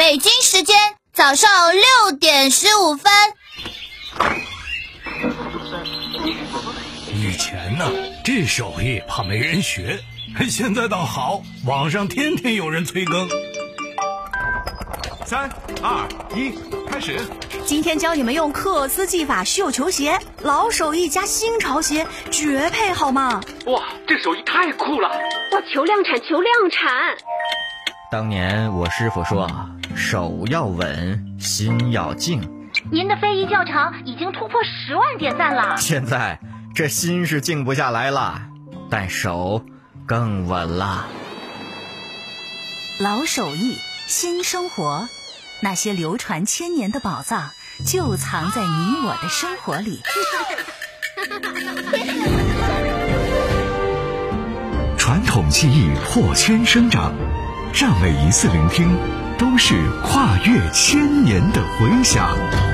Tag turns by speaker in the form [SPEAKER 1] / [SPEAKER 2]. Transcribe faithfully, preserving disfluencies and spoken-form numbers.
[SPEAKER 1] 北京时间早上六点十五分。
[SPEAKER 2] 以前呢，这手艺怕没人学，现在倒好，网上天天有人催更。
[SPEAKER 3] 三二一，开始！
[SPEAKER 4] 今天教你们用克斯技法绣球鞋，老手艺加新潮鞋，绝配好吗？
[SPEAKER 5] 哇，这手艺太酷了！
[SPEAKER 6] 哇，求量产，求量产！
[SPEAKER 7] 当年我师傅说，手要稳，心要静。
[SPEAKER 8] 您的非遗教程已经突破十万点赞了。
[SPEAKER 7] 现在这心是静不下来了，但手更稳了。
[SPEAKER 4] 老手艺，新生活，那些流传千年的宝藏，就藏在你我的生活里。
[SPEAKER 9] 传统技艺破圈生长，让每一次聆听都是跨越千年的回响。